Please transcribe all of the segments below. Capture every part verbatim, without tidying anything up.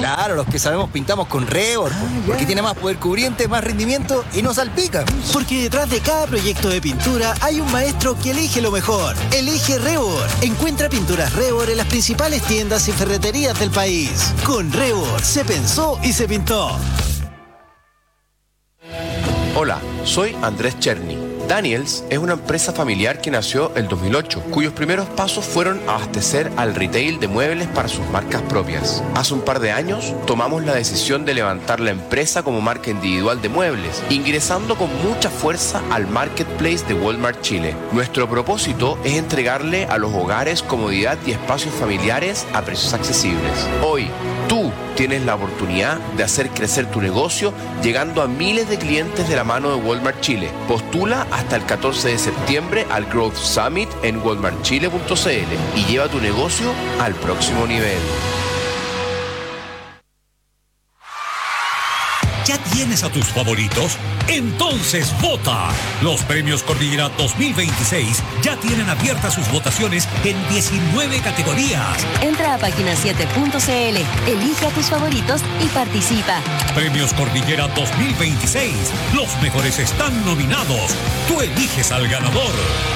Claro, los que sabemos pintamos con Rebord, ah, porque tiene más poder cubriente, más rendimiento y no salpica. Porque detrás de cada proyecto de pintura hay un maestro que elige lo mejor. Elige Rebord. Encuentra pinturas Rebord en las principales tiendas y ferreterías del país. Con Rebord se pensó y se pintó. Hola, soy Andrés Cherny. Daniels es una empresa familiar que nació el dos mil ocho, cuyos primeros pasos fueron abastecer al retail de muebles para sus marcas propias. Hace un par de años tomamos la decisión de levantar la empresa como marca individual de muebles, ingresando con mucha fuerza al marketplace de Walmart Chile. Nuestro propósito es entregarle a los hogares comodidad y espacios familiares a precios accesibles. Hoy, tú tienes la oportunidad de hacer crecer tu negocio llegando a miles de clientes de la mano de Walmart Chile. Postula hasta el catorce de septiembre al Growth Summit en walmart chile punto c l y lleva tu negocio al próximo nivel. ¿Ya tienes a tus favoritos? Entonces vota. Los premios Cordillera dos mil veintiséis ya tienen abiertas sus votaciones en diecinueve categorías. Entra a página siete punto c l, elige a tus favoritos y participa. Premios Cordillera dos mil veintiséis. Los mejores están nominados. Tú eliges al ganador.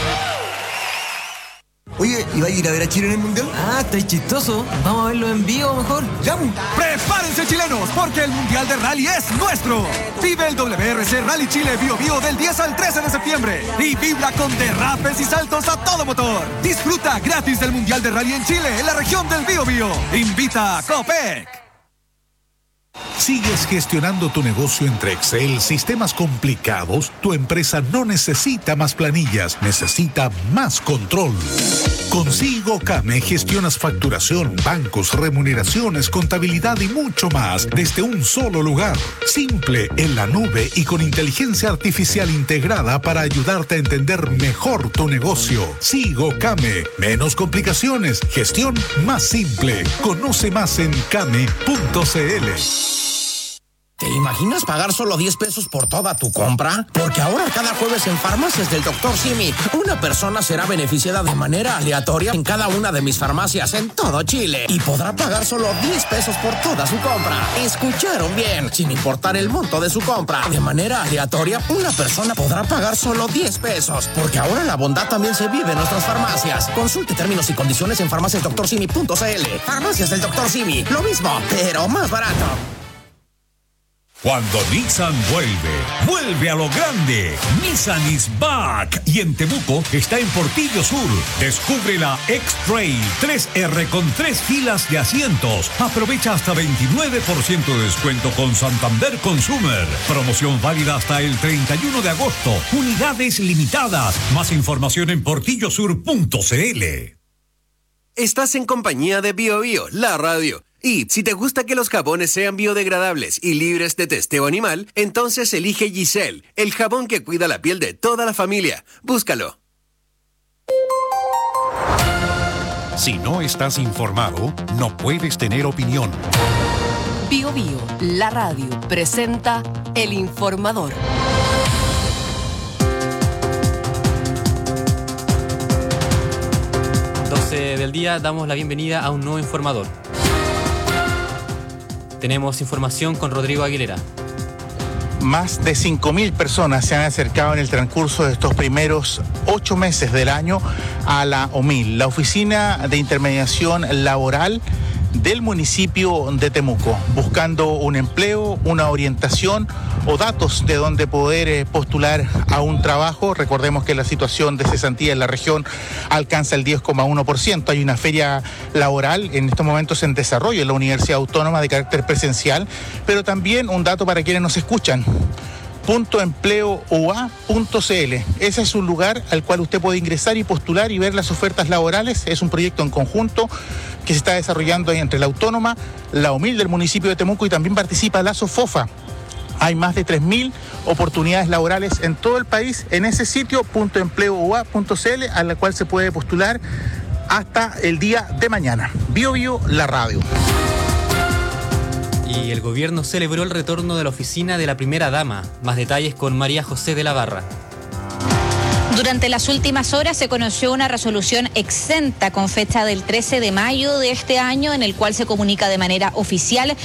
Oye, ¿y va a ir a ver a Chile en el Mundial? Ah, está chistoso. Vamos a verlo en vivo mejor. ¡Ya! ¡Prepárense, chilenos! Porque el Mundial de Rally es nuestro. Vive el W R C Rally Chile Bio Bio del diez al trece de septiembre. Y vibra con derrapes y saltos a todo motor. Disfruta gratis del Mundial de Rally en Chile, en la región del Bio Bio. Invita a Copec. ¿Sigues gestionando tu negocio entre Excel, sistemas complicados? Tu empresa no necesita más planillas, necesita más control. Con SigoCame gestionas facturación, bancos, remuneraciones, contabilidad y mucho más desde un solo lugar. Simple, en la nube y con inteligencia artificial integrada para ayudarte a entender mejor tu negocio. SigoCame. Menos complicaciones, gestión más simple. Conoce más en came punto c l. ¿Te imaginas pagar solo diez pesos por toda tu compra? Porque ahora cada jueves en Farmacias del doctor Simi, una persona será beneficiada de manera aleatoria en cada una de mis farmacias en todo Chile y podrá pagar solo diez pesos por toda su compra. ¿Escucharon bien? Sin importar el monto de su compra, de manera aleatoria, una persona podrá pagar solo diez pesos. Porque ahora la bondad también se vive en nuestras farmacias. Consulte términos y condiciones en farmacias doctor simi punto c l. Farmacias del doctor Simi, lo mismo, pero más barato. Cuando Nissan vuelve, vuelve a lo grande. Nissan is back. Y en Temuco está en Portillo Sur. Descubre la X-Trail tres R con tres filas de asientos. Aprovecha hasta veintinueve por ciento de descuento con Santander Consumer. Promoción válida hasta el treinta y uno de agosto. Unidades limitadas. Más información en portillo sur punto c l. Estás en compañía de Bio Bio, la radio. Y si te gusta que los jabones sean biodegradables y libres de testeo animal, entonces elige Giselle, el jabón que cuida la piel de toda la familia. Búscalo. Si no estás informado, no puedes tener opinión. Bio Bio, la radio, presenta El Informador. doce del día, damos la bienvenida a un nuevo informador. Tenemos información con Rodrigo Aguilera. Más de cinco mil personas se han acercado en el transcurso de estos primeros ocho meses del año a la O M I L, la Oficina de Intermediación Laboral del municipio de Temuco, buscando un empleo, una orientación o datos de donde poder eh, postular a un trabajo. Recordemos que la situación de cesantía en la región alcanza el diez coma uno por ciento. Hay una feria laboral en estos momentos en desarrollo en la Universidad Autónoma de carácter presencial, pero también un dato para quienes nos escuchan. punto empleo u a punto c l. Ese es un lugar al cual usted puede ingresar y postular y ver las ofertas laborales. Es un proyecto en conjunto que se está desarrollando entre la Autónoma, la O M I L del municipio de Temuco y también participa la SOFOFA. Hay más de tres mil oportunidades laborales en todo el país en ese sitio, punto empleo u a punto c l, a la cual se puede postular hasta el día de mañana. Bio Bio, la radio. Y el gobierno celebró el retorno de la oficina de la primera dama. Más detalles con María José de la Barra. Durante las últimas horas se conoció una resolución exenta con fecha del trece de mayo de este año, en el cual se comunica de manera oficial